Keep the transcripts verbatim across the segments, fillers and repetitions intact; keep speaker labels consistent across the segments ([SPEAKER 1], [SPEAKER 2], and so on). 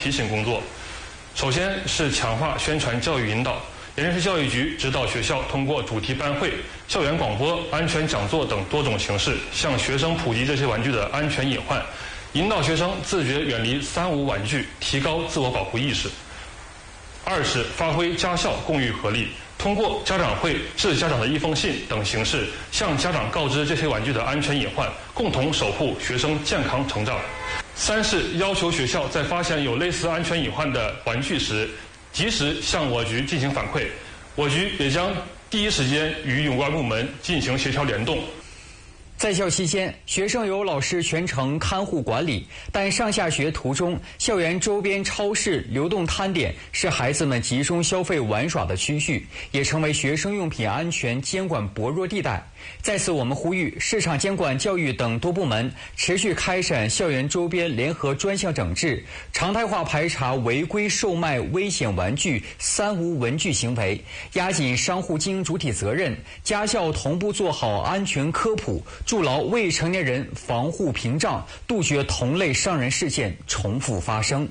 [SPEAKER 1] 提醒工作。首先是强化宣传教育引导，延安市教育局指导学校通过主题班会、校园广播、安全讲座等多种形式，向学生普及这些玩具的安全隐患，引导学生自觉远离三无玩具，提高自我保护意识。二是发挥家校共育合力，通过家长会、致家长的一封信等形式，向家长告知这些玩具的安全隐患，共同守护学生健康成长。三是要求学校在发现有类似安全隐患的玩具时，及时向我局进行反馈，我局也将第一时间与有关部门进行协调联动。
[SPEAKER 2] 在校期间，学生由老师全程看护管理，但上下学途中，校园周边超市、流动摊点是孩子们集中消费玩耍的区域，也成为学生用品安全监管薄弱地带。在此，我们呼吁市场监管、教育等多部门持续开展校园周边联合专项整治，常态化排查违规售卖危险玩具、三无文具行为，压紧商户经营主体责任，家校同步做好安全科普，筑牢未成年人防护屏障，杜绝同类伤人事件重复发生。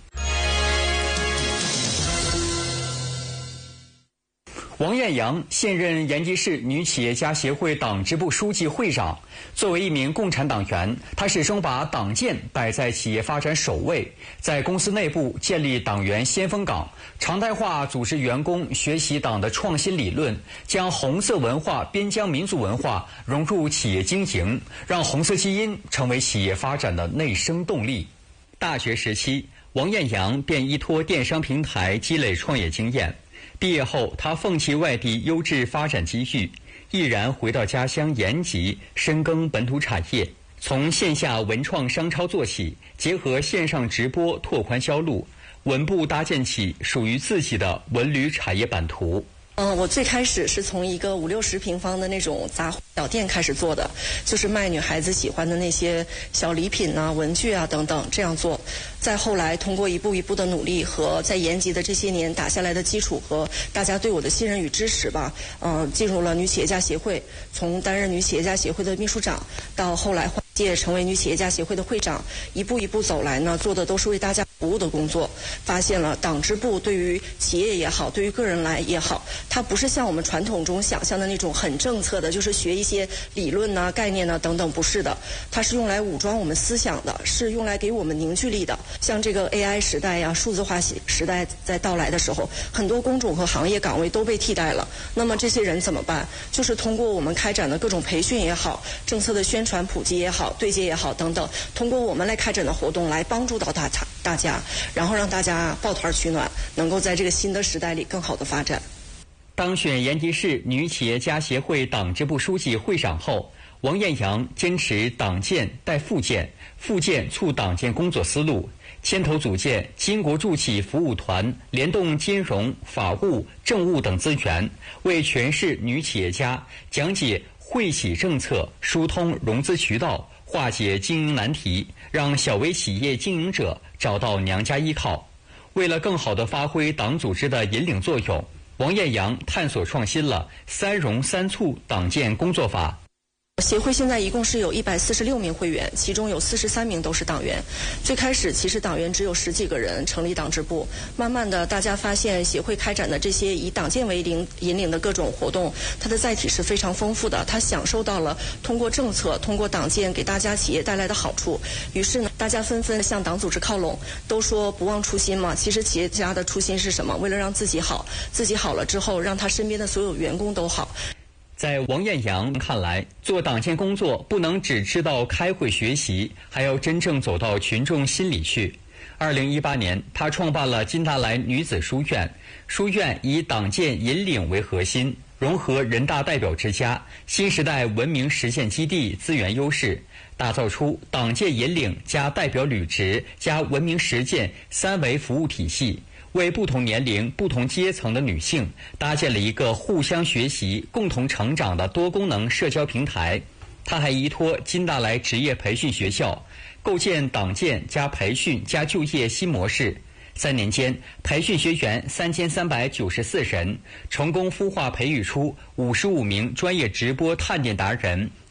[SPEAKER 2] 王艳阳现任延吉市女企业家协会党支部书记会长。作为一名共产党员，他始终把党建摆在企业发展首位，在公司内部建立党员先锋岗，常态化组织员工学习党的创新理论，将红色文化、边疆民族文化融入企业经营，让红色基因成为企业发展的内生动力。大学时期，王艳阳便依托电商平台积累创业经验。毕业后，他放弃外地优质发展机遇，毅然回到家乡延吉，深耕本土产业，从线下文创商超做起，结合线上直播拓宽销路，稳步搭建起属于自己的文旅产业版图。
[SPEAKER 3] 嗯、呃，我最开始是从一个五六十平方的那种杂货小店开始做的，就是卖女孩子喜欢的那些小礼品啊、文具啊等等，这样做。再后来，通过一步一步的努力和在延吉的这些年打下来的基础和大家对我的信任与支持吧，嗯、呃，进入了女企业家协会，从担任女企业家协会的秘书长，到后来换届成为女企业家协会的会长，一步一步走来呢，做的都是为大家服务的工作。发现了党支部对于企业也好，对于个人来也好，它不是像我们传统中想象的那种很政策的，就是学一些理论呐、啊、概念呐、啊、等等，不是的，它是用来武装我们思想的，是用来给我们凝聚力的。像这个 A I 时代呀、数字化时代在到来的时候，很多工种和行业岗位都被替代了。那么这些人怎么办？就是通过我们开展的各种培训也好，政策的宣传普及也好，对接也好等等，通过我们来开展的活动来帮助到大大家，然后让大家抱团取暖，能够在这个新的时代里更好的发展。
[SPEAKER 2] 当选延吉市女企业家协会党支部书记会长后，王艳阳坚持党建带复建，复建促党建工作思路，牵头组建金国助企服务团，联动金融、法务、政务等资源，为全市女企业家讲解惠企政策，疏通融资渠道，化解经营难题，让小微企业经营者找到娘家依靠。为了更好地发挥党组织的引领作用，王艳阳探索创新了三融三促党建工作法。
[SPEAKER 3] 协会现在一共是有一百四十六名会员，其中有四十三名都是党员。最开始其实党员只有十几个人，成立党支部。慢慢的，大家发现协会开展的这些以党建为领引领的各种活动，它的载体是非常丰富的。它享受到了通过政策、通过党建给大家企业带来的好处。于是呢，大家纷纷向党组织靠拢，都说不忘初心嘛。其实企业家的初心是什么？为了让自己好，自己好了之后，让他身边的所有员工都好。
[SPEAKER 2] 在王艳阳看来，做党建工作不能只知道开会学习，还要真正走到群众心里去。二零一八年，他创办了金达莱女子书院，书院以党建引领为核心，融合人大代表之家、新时代文明实践基地资源优势，打造出党建引领加代表履职加文明实践三维服务体系，为不同年龄、不同阶层的女性搭建了一个互相学习、共同成长的多功能社交平台。他还依托金达莱职业培训学校，构建党建加培训加就业新模式。三年间，培训学员三千三百九十四人，成功孵化培育出五十五名专业直播探店达人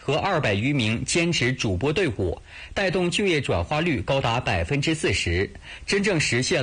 [SPEAKER 2] 和二百余名兼职主播队伍，带动就业转化率高达百分之四十，真正实现